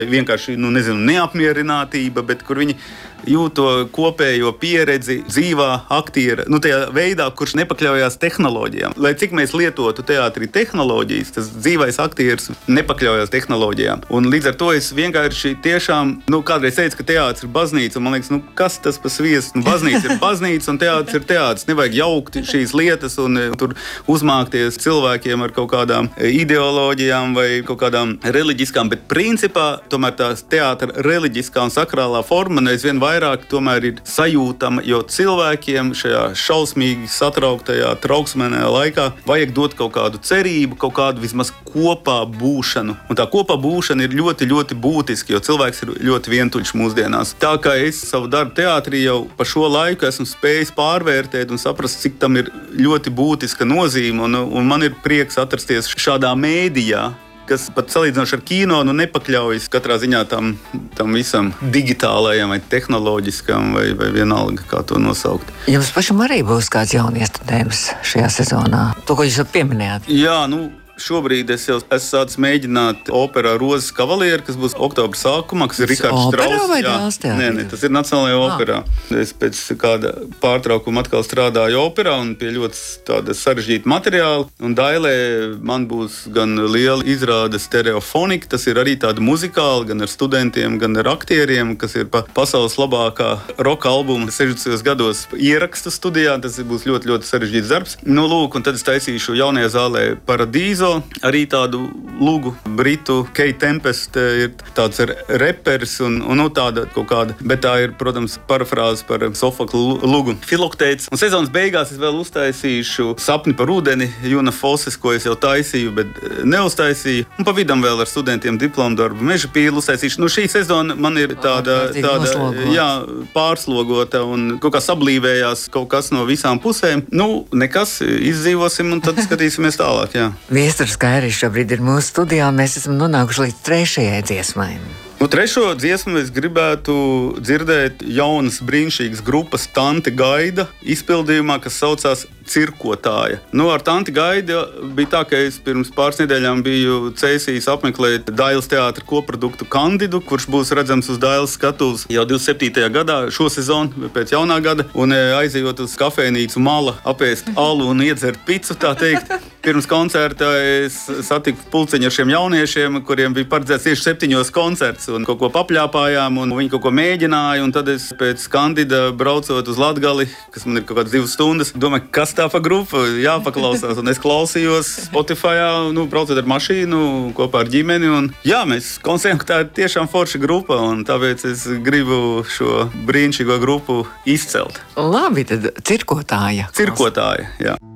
vienkārši, neapmierinātība, bet kur viņi jūt to kopējo pieredzi dzīvā aktiera, tajā veidā, kurš nepakļaujās tehnoloģijām. Lai cik mēs lietotu teātrī tehnoloģijas, tas dzīvais aktieris nepakļaujās tehnoloģijām. Un līdz ar to es vienkārši tiešām, kādreiz teicu, ka teātris ir baznīca, un man liekas, kas tas pa sviestu? Baznīca ir baznīca, un teātris ir teātris. Nevajag jaukt šīs lietas un tur uzmākties cilvēkiem ar kaut kādām ideoloģijām vai kaut kādām reliģiskām, bet principā tomēr tās teātra reliģiskā un sakrālā forma aizvien vairāk tomēr ir sajūtama, jo cilvēkiem šajā šausmīgi satrauktajā, trauksmēnajā laikā vajag dot kaut kādu cerību, kaut kādu vismaz kopā būšanu. Un tā kopā būšana ir ļoti, ļoti būtiski, jo cilvēks ir ļoti vientuļš mūsdienās. Tā kā es savu darbu teātrī jau pa šo laiku esmu spējis pārvērtēt un saprast, cik tam ir ļoti būtiska nozīme, un man ir prieks atrasties šādā mēdījā, kas pat salīdzinoši ar kino nepakļaujas katrā ziņā tam visam digitālajam vai tehnoloģiskam vai vienalga, kā to nosaukt. Jums pašam arī būs kāds jauniestudējums šajā sezonā? To, ko jūs jau pieminējāt. Jā, šobrīd es jau esmu sācis mēģināt operā Rozes kavalieri, kas būs oktobra sākumā, kas ir Rihards Strauss. Nē, tas ir Nacionālajā operā. Es pēc kāda pārtraukuma atkal strādāju operā un pie ļoti tāda sarežģīta materiāla. Un Dailē man būs gan liela izrāde stereofonika, tas ir arī tāda muzikāla, gan ar studentiem, gan ar aktieriem, kas ir pasaules labākā roka albuma 60. gados ierakstu studijā. Tas būs ļoti, ļoti sarežģīts darbs. Un tad es taisīšu jaunajā zālē Paradīzo, arī tādu lugu. Britu Kate Tempest ir tāds reperis un tāda kaut kāda, bet tā ir, protams, parafrāze par Sofokla lugu Filoktēts. Un sezonas beigās es vēl uztaisīšu Sapni par ūdeni, Juna Foses, ko es jau taisīju, bet neuztaisīju. Un pa vidam vēl ar studentiem diplomu darbu Meža pīli uztaisīšu. Šī sezona man ir tāda pārslogota un kaut kā sablīvējās kaut kas no visām pusēm. Nekas, izdzīvosim un tad skatīsimies tālāk, jā. Viesturs Kairis šobrīd ir mūsu studijā, mēs esam nonākuši līdz 3. dziesmai. Trešo dziesmu es gribētu dzirdēt jaunas brīnišķīgas grupas Tante Gaida izpildījumā, kas saucās Cirkotāja. Ar Tanti Gaida bija tā, ka es pirms pāris nedēļām biju Cēsīs apmeklēt Dailes teātra koproduktu Kandidu, kurš būs redzams uz Dailes skatuves jau 27. gadā, šo sezonu pēc jaunā gada, un aizejot uz kafejnīcu Mala apēst alu un iedzert picu, tā teikt. Pirms koncerta es satiku pulciņu ar šiem jauniešiem, kuriem bija paredzēts tieši 7 koncerts, un kaut ko papļāpājām, un viņi kaut ko mēģināja, un tad es pēc Kandida braucot uz Latgali, kas man ir kaut kādas 2 stundas, domāju, kas tā pa grupu, jāpaklausās, un es klausījos Spotifyā, braucot ar mašīnu kopā ar ģimeni, un jā, mēs konstatējam, ka tā ir tiešām forša grupa, un tāpēc es gribu šo brīnišķīgo grupu izcelt. Labi, tad Cirkotāja. Cirkotāja, jā.